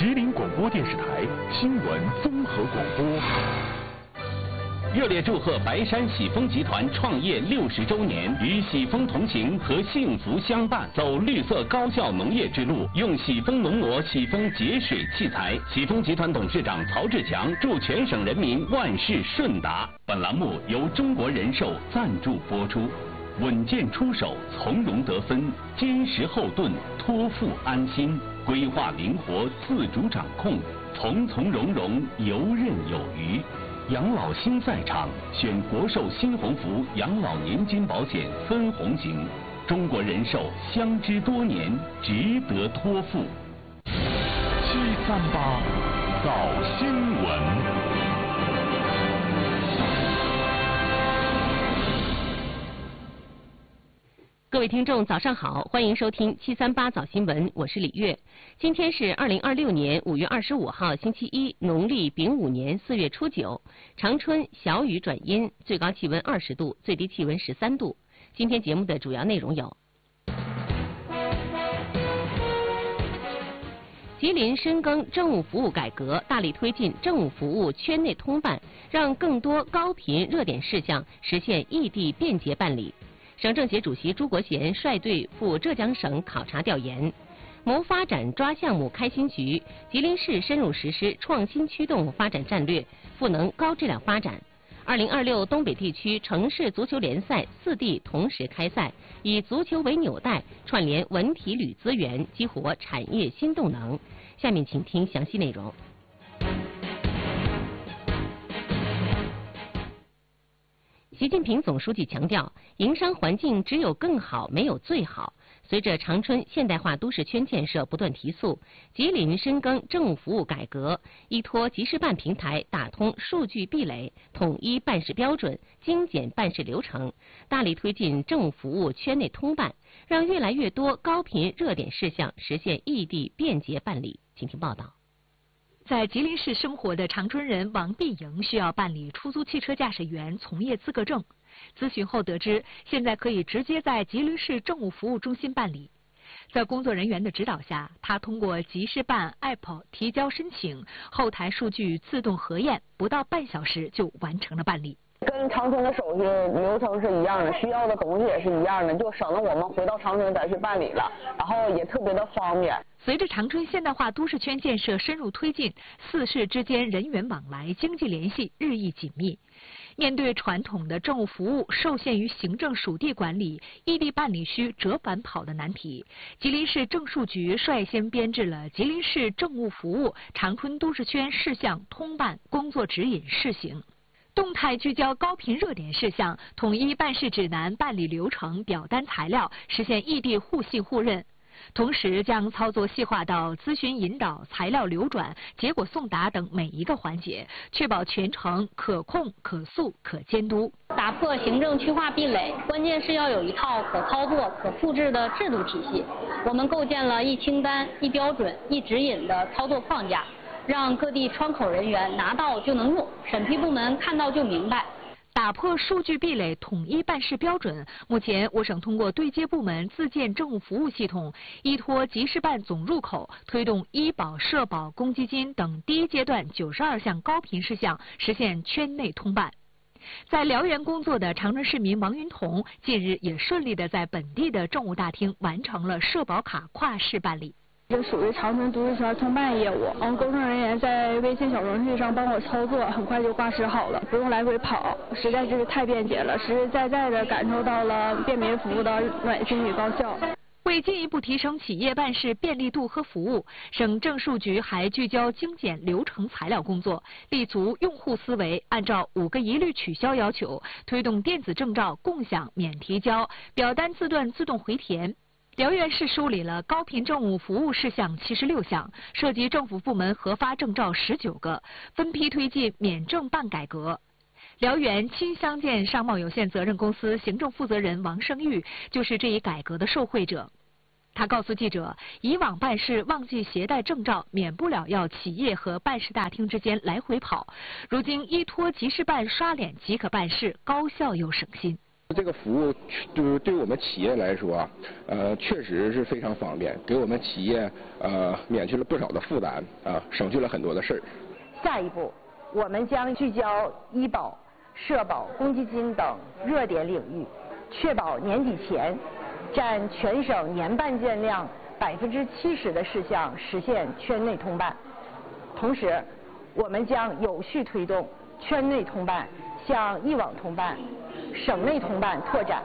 吉林广播电视台新闻综合广播。热烈祝贺白山喜丰集团创业60周年，与喜丰同行和幸福相伴，走绿色高效农业之路，用喜丰农膜、喜丰节水器材。喜丰集团董事长曹志强祝全省人民万事顺达。本栏目由中国人寿赞助播出。稳健出手，从容得分，坚实后盾，托付安心，规划灵活，自主掌控，从从容容，游刃有余。养老新赛场，选国寿新鸿福养老年金保险分红型，中国人寿相知多年，值得托付。738早新闻。 各位听众早上好，欢迎收听738早新闻，我是李月。今天是2026年5月25号星期一，农历丙午年4月初9，长春小雨转阴，最高气温20度，最低气温13度。今天节目的主要内容有：吉林深耕政务服务改革，大力推进政务服务圈内通办，让更多高频热点事项实现异地便捷办理。省政协主席朱国贤率队赴浙江省考察调研，谋发展抓项目开新局。吉林市深入实施创新驱动发展战略，赋能高质量发展。2026东北地区城市足球联赛4地同时开赛，以足球为纽带，串联文体旅资源，激活产业新动能。下面请听详细内容。习近平总书记强调，营商环境只有更好，没有最好。随着长春现代化都市圈建设不断提速，吉林深耕政务服务改革，依托集事办平台打通数据壁垒，统一办事标准，精简办事流程，大力推进政务服务圈内通办，让越来越多高频热点事项实现异地便捷办理。请听报道。 在吉林市生活的长春人王碧莹需要办理出租汽车驾驶员从业资格证，咨询后得知，现在可以直接在吉林市政务服务中心办理。在工作人员的指导下，他通过集事办 App 提交申请，后台数据自动核验，不到半小时就完成了办理。 跟长春的手续流程是一样的，需要的东西也是一样的，就省得我们回到长春再去办理了，然后也特别的方便。 随着长春现代化都市圈建设深入推进，4市之间人员往来、经济联系日益紧密。面对传统的政务服务受限于行政属地管理、异地办理需折返跑的难题，吉林市政数局率先编制了吉林市政务服务长春都市圈事项通办工作指引试行。动态聚焦高频热点事项，统一办事指南、办理流程、表单材料，实现异地互信互认。同时将操作细化到咨询引导、材料流转、结果送达等每一个环节，确保全程可控、可塑、可监督。 打破行政区划壁垒，关键是要有一套可操作、可复制的制度体系。我们构建了一清单、一标准、一指引的操作框架，让各地窗口人员拿到就能用，审批部门看到就明白。 打破数据壁垒，统一办事标准。目前，我省通过对接部门自建政务服务系统，依托集事办总入口，推动医保、社保、公积金等第一阶段92项高频事项实现圈内通办。在辽源工作的长春市民王云彤，近日也顺利地在本地的政务大厅完成了社保卡跨市办理。 这属于长春都市圈通办业务，工作人员在微信小程序上帮我操作，很快就挂失好了，不用来回跑，实在是太便捷了，实实在在的感受到了便民服务的暖心与高效。 为进一步提升企业办事便利度和服务，省政数局还聚焦精简流程材料工作，立足用户思维，按照5个一律取消要求，推动电子证照共享免提交，表单字段自动回填。辽源市梳理了高频政务服务事项76项，涉及政府部门核发证照19个，分批推进免证办改革。辽源亲相见商贸有限责任公司行政负责人王胜玉就是这一改革的受惠者。他告诉记者，以往办事忘记携带证照，免不了要企业和办事大厅之间来回跑，如今依托集事办刷脸即可办事，高效又省心。 这个服务就是对我们企业来说，确实是非常方便，给我们企业免去了不少的负担，省去了很多的事儿。 下一步，我们将聚焦医保、社保、公积金等热点领域，确保年底前占全省年办件量70%的事项实现圈内通办。同时，我们将有序推动圈内通办向一网通办、省内通办拓展。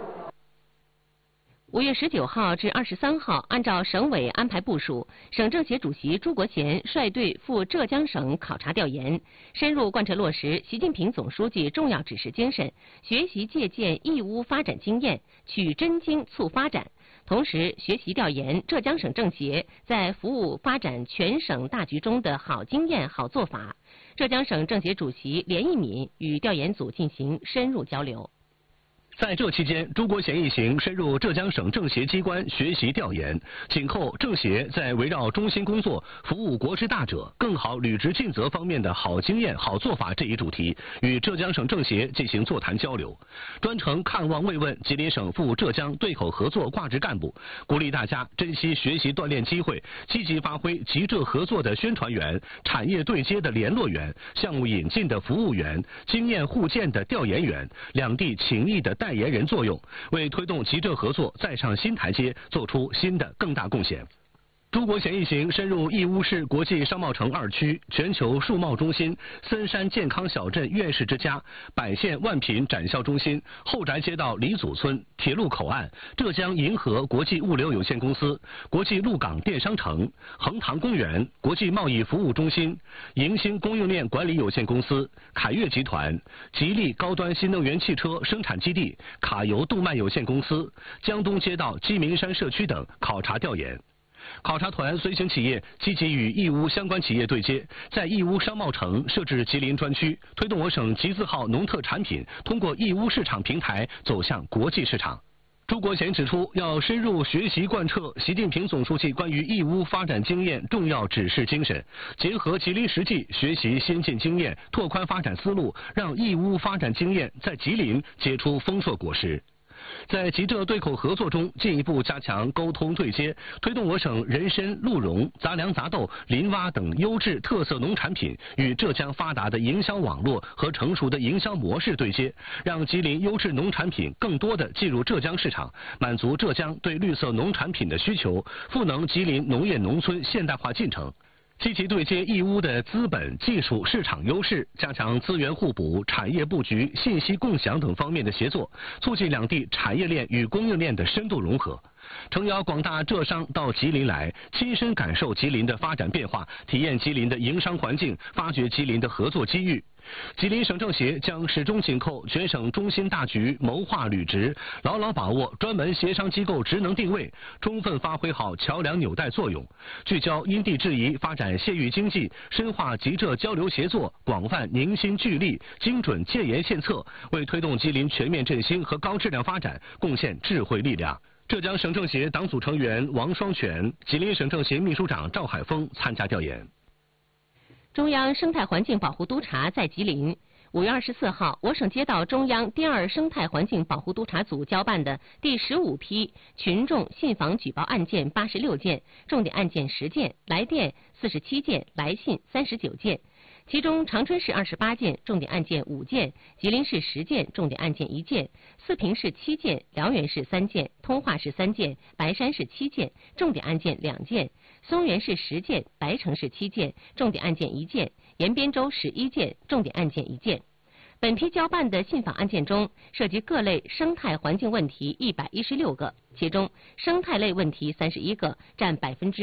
5月19号至23号，按照省委安排部署，省政协主席朱国贤率队赴浙江省考察调研，深入贯彻落实习近平总书记重要指示精神，学习借鉴义乌发展经验，取真经促发展。同时，学习调研浙江省政协在服务发展全省大局中的好经验、好做法。浙江省政协主席连义敏与调研组进行深入交流。 在这期间，朱国贤一行深入浙江省政协机关学习调研，紧扣政协在围绕中心工作、服务国之大者、更好履职尽责方面的好经验、好做法这一主题，与浙江省政协进行座谈交流，专程看望慰问吉林省赴浙江对口合作挂职干部，鼓励大家珍惜学习锻炼机会，积极发挥吉浙合作的宣传员、产业对接的联络员、项目引进的服务员、经验互鉴的调研员、两地情谊的代言人作用，为推动吉浙合作再上新台阶做出新的更大贡献。朱国贤一行深入义乌市国际商贸城2区、全球数贸中心、森山健康小镇院士之家、百县万品展销中心、后宅街道李祖村、铁路口岸、浙江银河国际物流有限公司、国际陆港电商城、横塘公园、国际贸易服务中心、迎新供应链管理有限公司、凯越集团、吉利高端新能源汽车生产基地、卡油动脉有限公司、江东街道鸡鸣山社区等考察调研。考察团随行企业积极与义乌相关企业对接，在义乌商贸城设置吉林专区，推动我省集字号农特产品通过义乌市场平台走向国际市场。朱国贤指出，要深入学习贯彻习近平总书记关于义乌发展经验重要指示精神，结合吉林实际学习先进经验，拓宽发展思路，让义乌发展经验在吉林结出丰硕果实。在吉浙对口合作中，进一步加强沟通对接，推动我省人参、鹿茸、杂粮杂豆、林蛙等优质特色农产品与浙江发达的营销网络和成熟的营销模式对接，让吉林优质农产品更多地进入浙江市场，满足浙江对绿色农产品的需求，赋能吉林农业农村现代化进程。积极对接义乌的资本、技术、市场优势，加强资源互补、产业布局、信息共享等方面的协作，促进两地产业链与供应链的深度融合。诚邀广大浙商到吉林来，亲身感受吉林的发展变化，体验吉林的营商环境，发掘吉林的合作机遇。吉林省政协将始终紧扣全省中心大局，谋划履职，牢牢把握专门协商机构职能定位，充分发挥好桥梁纽带作用，聚焦因地制宜发展县域经济，深化吉浙交流协作，广泛凝心聚力，精准建言献策，为推动吉林全面振兴和高质量发展贡献智慧力量。浙江省政协党组成员王双全、吉林省政协秘书长赵海峰参加调研。 中央生态环境保护督察在吉林。5月24号，我省接到中央第2生态环境保护督察组交办的第15批群众信访举报案件86件，重点案件10件，来电47件，来信39件。其中长春市28件，重点案件5件；吉林市10件，重点案件1件；四平市7件，辽源市3件，通化市3件，白山市7件，重点案件2件；松原市10件，白城市7件，重点案件1件；延边州11件，重点案件1件。本批交办的信访案件中，涉及各类生态环境问题116个，其中生态类问题31个，占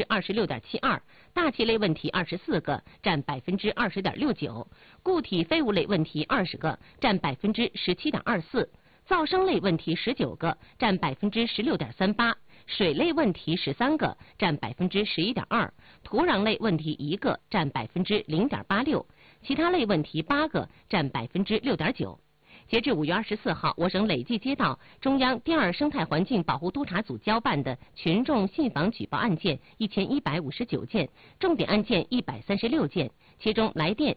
26.72%；大气类问题24个，占20.69%；固体废物类问题20个，占17.24%；噪声类问题19个，占16.38%；水类问题13个，占11.2%；土壤类问题1个，占0.86%；其他类问题8个，占6.9%。截至5月24号，我省累计接到中央第2生态环境保护督察组交办的群众信访举报案件1159件，重点案件136件，其中来电